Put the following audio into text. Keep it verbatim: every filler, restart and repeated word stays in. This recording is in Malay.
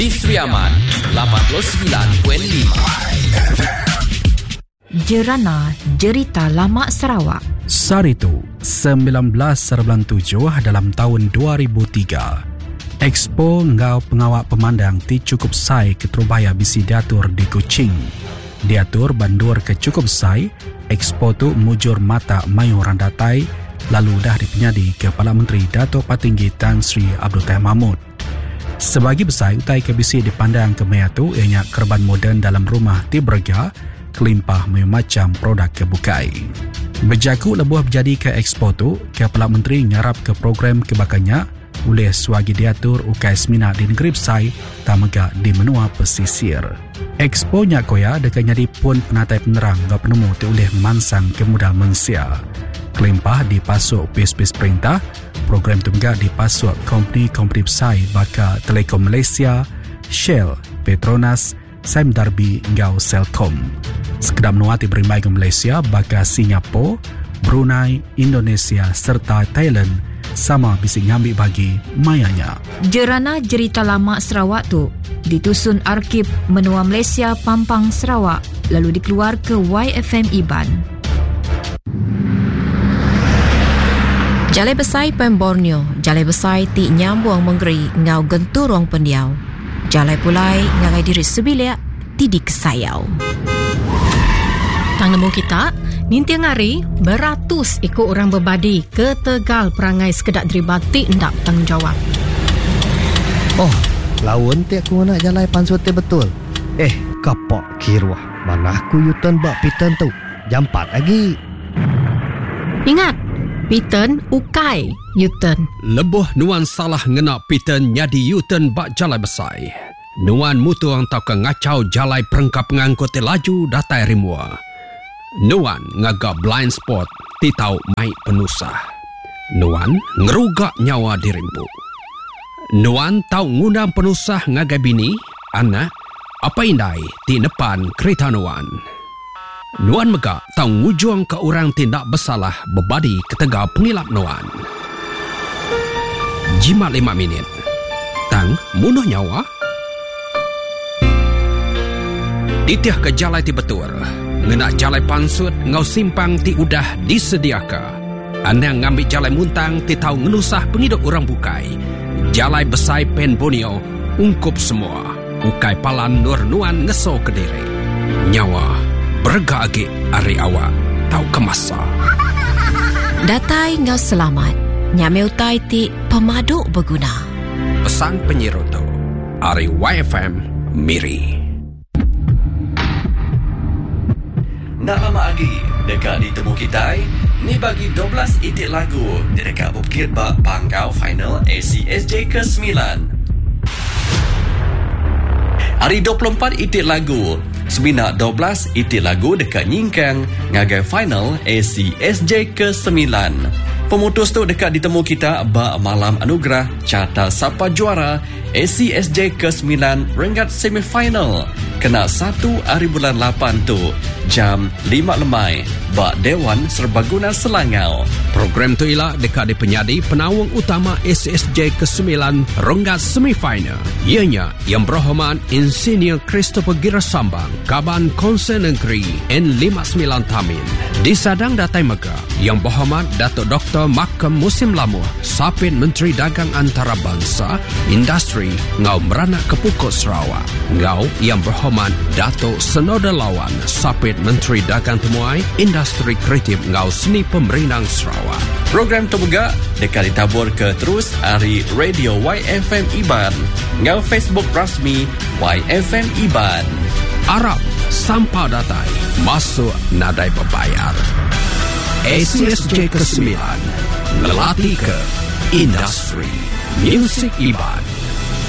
Isteri Aman lapan puluh sembilan perpuluhan lima. Jerana Jerita Lama Sarawak. Saritu sembilan belas sembilan tujuh dalam tahun dua ribu tiga. Expo Ngau Pengawak Pemandang ti cukup sai ke Terubaya bisi diatur di Kuching. Diatur bandur ke cukup sai, Expo tu mujur mata mayu randatai, lalu dah dipenyadi Kepala Menteri Dato' Patinggi Tan Sri Abdul Tahir Mahmud. Sebagi besar utai ke bisi dipandang ke maya tu ianya kerban moden dalam rumah ti berga, kelimpah macam produk kebukai. Berjaku lebuh berjadi ke Expo tu, Kepala Menteri ngarap ke program kebakannya oleh suagi diatur ukai semina di negeri Besai tamega di menua pesisir. Expo nya koya dekat nyadi pun penatai penerang gak penemu ti oleh mansang kemudal mensia. Kelimpah dipasuk pis-pis perintah, program tu juga dipasuk kompeni-kompeni Besai baka Telekom Malaysia, Shell, Petronas, Sime Darby ngau Celcom. Sekedar menuati berimai ke Malaysia baka Singapura, Brunei, Indonesia serta Thailand sama bising ngambil bagi mayanya. Jerana Jerita Lama Sarawak tu ditusun Arkib Menua Malaysia Pampang Sarawak lalu dikeluar ke Y F M Iban. Jalai Besai Pem Borneo, Jalai Besai ti nyambung menggeri ngau genturong pendiau. Jalai pulai ngagai diri sebiliak tidik sayau. Tang nemu kita, ninti ngari beratus ikut orang berbadi ke Tegal perangai sekedak deribati ndak tanggungjawab. Oh, lawan ti aku nak jalai pansute betul. Eh, kapok kirwah. Mana aku yutan bak pitan tu. Jam empat lagi. Ingat, Piten ukai Yutan. Lebuh nuan salah ngena Piten nyadi Yutan bak Jalai Besai. Nuan mutu ang tau ke ngacau jalai perengkap ngangkut laju datai rimua. Nuan ngaga blind spot ti tau mai penusah. Nuan ngerugak nyawa dirimpu. Nuan tau ngundang penusah ngagai bini, anak, apa indai ti nepan kereta nuan. Nuan megak tau ngujung ke orang tindak bersalah berbadi ketega pengilap nuan. Jimat lima minit. Tang munuh nyawa. Titiah ke jalai ti betul. Ngenak jalai pansut ngau simpang ti udah disediaka. Anang ngambil jalai muntang ti tau ngenusah penghidup orang bukai. Jalai Besai Pen Borneo ungkup semua. Ukai palan nur nuan ngeso ke diri. Nyawa berga agi ari awak tau kemasa. Datai ngau selamat. Nyame utai ti pemaduk berguna. Pesan penyirutu ari Y F M Miri. Nak lama lagi dekat ditemu kita ni bagi dua belas itik lagu dekat bukit bak pangkau final A C S J ke sembilan. Hari dua puluh empat itik lagu Semina dua belas itik lagu dekat Nyingkang ngagai final A C S J ke sembilan. Pemutus tu dekat ditemu kita bak malam anugerah carta siapa juara A C S J ke sembilan rengat semifinal. Kena satu hari bulan lapan tu jam lima lemai bak Dewan Serbaguna Selangau. Program tu ialah dekat di penyadi penawang utama A C S J ke sembilan rengat semifinal. Ianya yang berhormat Insinyur Christopher Girasambang Kaban Konsen Negeri N lima puluh sembilan Tamin. Di sadang datai mega yang berhormat Datuk Doktor Makam Musim Lamuh Sapit Menteri Dagang Antarabangsa Industri Ngau Meranak Kepukut Sarawak. Ngau yang berhormat Datuk Senoda Lawan Sapit Menteri Dagang Temuai Industri Kreatif Ngau Seni Pemerintah Sarawak. Program tu juga dekat ditabur ke terus hari Radio Y F M Iban ngau Facebook rasmi Y F M Iban. Arab sampah datai masuk nadai berbayar. A C S J ke sembilan Lelati ke Industri Music Iban.